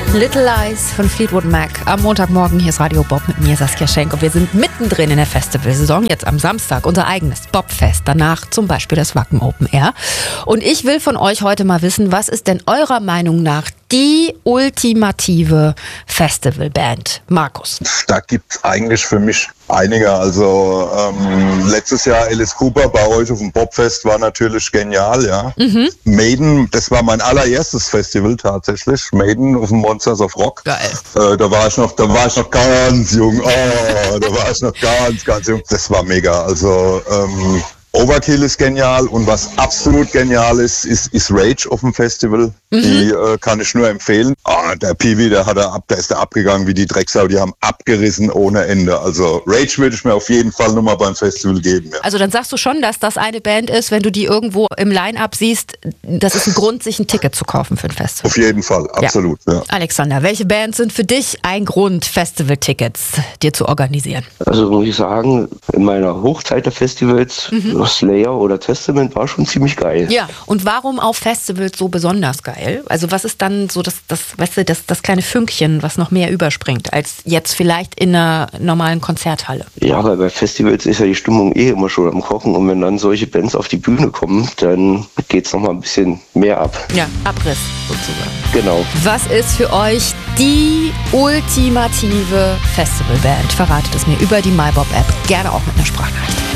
Little Lies von Fleetwood Mac. Am Montagmorgen, hier ist Radio Bob mit mir, Saskia Schenk. Und wir sind mittendrin in der Festivalsaison. Jetzt am Samstag unser eigenes Bobfest. Danach zum Beispiel das Wacken Open Air. Und ich will von euch heute mal wissen, was ist denn eurer Meinung nach die ultimative Festivalband? Markus. Da gibt's eigentlich für mich einige. Also letztes Jahr Alice Cooper bei euch auf dem Bobfest war natürlich genial, ja. Maiden, das war mein allererstes Festival tatsächlich. Maiden auf dem Monsters of Rock. Geil. Da war ich noch ganz jung. Da war ich noch ganz jung. Das war mega. Also Overkill ist genial und was absolut genial ist Rage auf dem Festival. Die kann ich nur empfehlen. Der Peewee, der ist da abgegangen wie die Drecksau, die haben abgerissen ohne Ende. Also Rage würde ich mir auf jeden Fall nochmal beim Festival geben. Ja. Also dann sagst du schon, dass das eine Band ist, wenn du die irgendwo im Line-Up siehst, das ist ein Grund, sich ein Ticket zu kaufen für ein Festival. Auf jeden Fall, absolut. Ja. Alexander, welche Bands sind für dich ein Grund, Festival-Tickets dir zu organisieren? Also muss ich sagen, in meiner Hochzeit der Festivals, Slayer oder Testament war schon ziemlich geil. Ja, und warum auf Festivals so besonders geil? Also was ist dann so das kleine Fünkchen, was noch mehr überspringt, als jetzt vielleicht in einer normalen Konzerthalle? Ja, weil bei Festivals ist ja die Stimmung immer schon am Kochen und wenn dann solche Bands auf die Bühne kommen, dann geht's nochmal ein bisschen mehr ab. Ja, Abriss sozusagen. Genau. Was ist für euch die ultimative Festivalband? Verratet es mir über die MyBob-App, gerne auch mit einer Sprachnachricht.